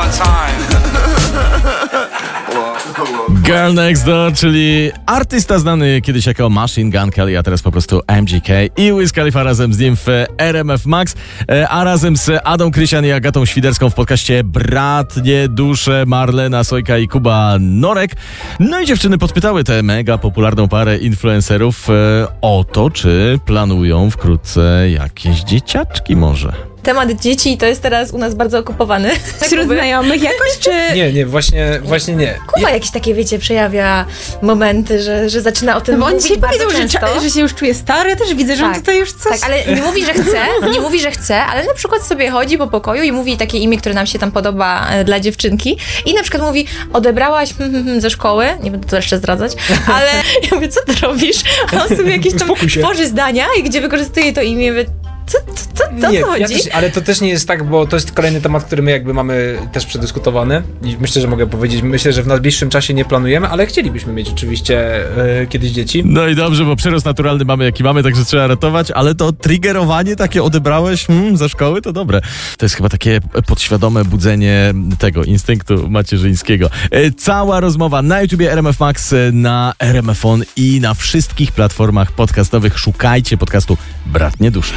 Girl Next Door, czyli artysta znany kiedyś jako Machine Gun Kelly, a teraz po prostu MGK i Wiz Khalifa razem z nim w RMF Max, a razem z Adą Krysian i Agatą Świderską w podcaście Bratnie Dusze, Marlena Sojka i Kuba Norek. No i dziewczyny podpytały tę mega popularną parę influencerów o to, czy planują wkrótce jakieś dzieciaczki może. Temat dzieci to jest teraz u nas bardzo okupowany. Wśród znajomych jakoś, czy... Nie, właśnie nie. Kuba jakieś takie, wiecie, przejawia momenty, że zaczyna o tym No bo on mówić dzisiaj bardzo powiedział, często. że się już czuje stary, ja też widzę, że on tutaj już coś... Tak, ale nie mówi, że chce, ale na przykład sobie chodzi po pokoju i mówi takie imię, które nam się tam podoba dla dziewczynki i na przykład mówi, odebrałaś ze szkoły, nie będę to jeszcze zdradzać, ale ja mówię, co ty robisz? A on sobie jakieś tam tworzy zdania i gdzie wykorzystuje to imię, co Nie, chodzi? ale to też nie jest tak, bo to jest kolejny temat, który my jakby mamy też przedyskutowany i myślę, że mogę powiedzieć, myślę, że w najbliższym czasie nie planujemy, ale chcielibyśmy mieć oczywiście kiedyś dzieci. No i dobrze, bo przyrost naturalny mamy jaki mamy, także trzeba ratować, ale to triggerowanie takie odebrałeś ze szkoły, to dobre. To jest chyba takie podświadome budzenie tego instynktu macierzyńskiego. Cała rozmowa na YouTubie RMF Max, na RMF On i na wszystkich platformach podcastowych. Szukajcie podcastu Bratnie Dusze.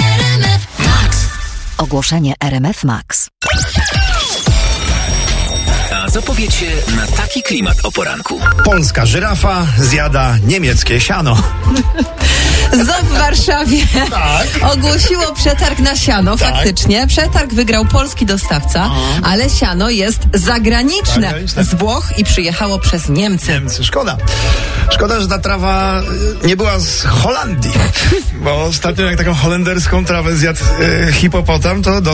Ogłoszenie RMF Max. A co powiecie na taki klimat o poranku? Polska żyrafa zjada niemieckie siano. ZOO w Warszawie ogłosiło przetarg na siano. Faktycznie. Przetarg wygrał polski dostawca, ale siano jest zagraniczne. Z Włoch i przyjechało przez Niemcy. Szkoda, że ta trawa nie była z Holandii, bo ostatnio jak taką holenderską trawę zjadł hipopotam, to